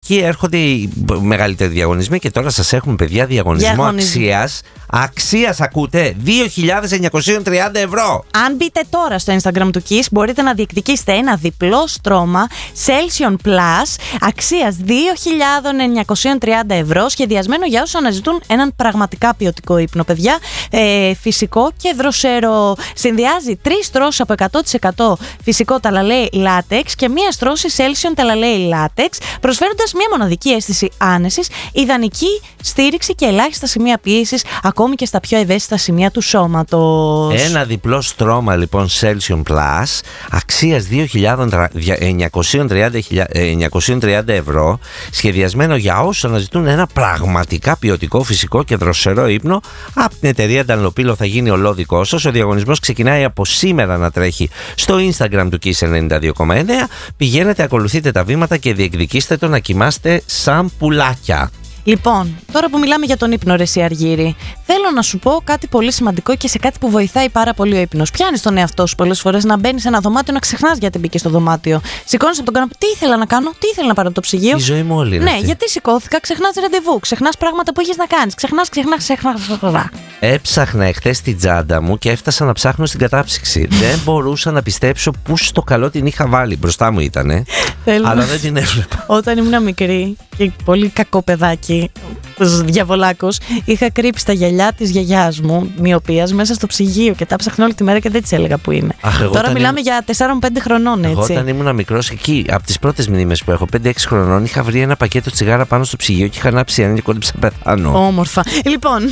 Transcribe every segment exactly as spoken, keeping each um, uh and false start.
εκεί έρχονται οι μεγαλύτεροι διαγωνισμοί και τώρα σας έχουμε, παιδιά, διαγωνισμό Διαγωνισμό. αξίας. Αξίας, ακούτε, δύο χιλιάδες εννιακόσια τριάντα ευρώ. Αν μπείτε τώρα στο Instagram του Kiss, μπορείτε να διεκδικήσετε ένα διπλό στρώμα Celsion Plus αξίας δύο χιλιάδες εννιακόσια τριάντα ευρώ, σχεδιασμένο για όσους αναζητούν έναν πραγματικά ποιοτικό ύπνο, παιδιά. Ε, φυσικό και δροσερό. Συνδυάζει τρεις στρώσεις από εκατό τοις εκατό φυσικό ταλαλέι λάτεξ και μία στρώση Celsion ταλαλέι λάτεξ, προσφέροντας μία μοναδική αίσθηση άνεσης, ιδανική στήριξη και ελάχιστα σημεία πίεσης, ακόμη και στα πιο ευαίσθητα σημεία του σώματος. Ένα διπλό στρώμα λοιπόν Celsion Plus αξίας δύο χιλιάδες εννιακόσια τριάντα ευρώ, σχεδιασμένο για όσους αναζητούν ένα πραγματικά ποιοτικό, φυσικό και δροσερό ύπνο από την εταιρεία Dunlopillo. Θα γίνει ολόδικό σας. Ο διαγωνισμός ξεκινάει από σήμερα να τρέχει στο Instagram του Kiss ενενήντα δύο κόμμα εννέα. Πηγαίνετε, ακολουθείτε τα βήματα και διεκδικήστε το να κοιμάστε σαν πουλάκια. Λοιπόν, τώρα που μιλάμε για τον ύπνο, ρε εσύ Αργύρη, θέλω να σου πω κάτι πολύ σημαντικό και σε κάτι που βοηθάει πάρα πολύ ο ύπνος. Πιάνεις τον εαυτό σου πολλές φορές να μπαίνεις σε ένα δωμάτιο, να ξεχνάς γιατί μπήκε στο δωμάτιο. Σηκώνεις από τον καναπέ, τι ήθελα να κάνω, τι ήθελα να πάρω το ψυγείο. Η ζωή μου όλη είναι Ναι, αυτή. γιατί σηκώθηκα, ξεχνάς ραντεβού, ξεχνάς πράγματα που έχεις να κάνεις. Ξεχνάς, ξεχνάς, ξεχνάς. Έψαχνα εχθές την τσάντα μου και έφτασα να ψάχνω στην κατάψυξη. Δεν μπορούσα να πιστέψω πού στο καλό την είχα βάλει. Μπροστά μου ήτανε, αλλά δεν την έβλεπα. Όταν ήμουν μικρή και πολύ κακό παιδάκι, διαβολάκος, είχα κρύψει τα γυαλιά της γιαγιάς μου, μοιοπίας, μέσα στο ψυγείο και τα ψάχνω όλη τη μέρα και δεν της έλεγα που είναι. Αχ, εγώ Τώρα μιλάμε ήμουν... για τέσσερα με πέντε χρονών, έτσι. Εγώ όταν ήμουν μικρός, εκεί από τις πρώτες μνήμες που έχω, πέντε έξι χρονών, είχα βρει ένα πακέτο τσιγάρα πάνω στο ψυγείο και είχα ανάψει ένα και κόντυψα να πεθάνω. Όμορφα. Λοιπόν,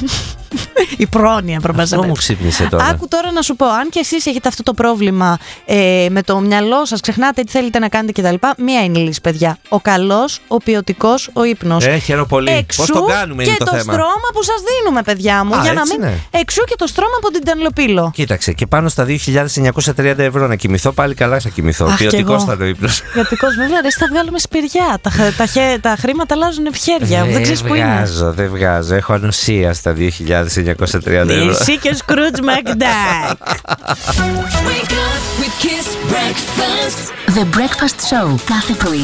η πρόνοια Αυτό μου ξύπνησε τώρα. Άκου τώρα να σου πω, αν και εσείς έχετε αυτό το πρόβλημα ε, με το μυαλό σας, ξεχνάτε τι θέλετε να κάνετε κτλ. Μία είναι η λύση, παιδιά. Ο καλός, ο ποιοτικός, ο ύπνος. Ε, χαίρομαι πολύ. Εξού Πώς το κάνουμε είναι και το, το θέμα. στρώμα που σας δίνουμε, παιδιά μου. Α, για να έτσι μην... είναι. Εξού και το στρώμα από την Dunlopillo. Κοίταξε, και πάνω στα δύο χιλιάδες εννιακόσια τριάντα ευρώ να κοιμηθώ, πάλι καλά θα κοιμηθώ. Αχ, Ποιοτικός θα είναι ο ύπνος. Ποιοτικός, βέβαια, ρε, θα βγάλουμε σπηριά. Τα, τα, τα, τα χρήματα αλλάζουν ευχέρια. Δεν ξέρεις που είναι. Δεν βγάζω, δεν βγάζω. Έχω ανοσία στα δύο χιλιάδες εννιακόσια τριάντα ευρώ. Εσύ και ο Scrooge McDuck. The Breakfast Show κάθε πρωί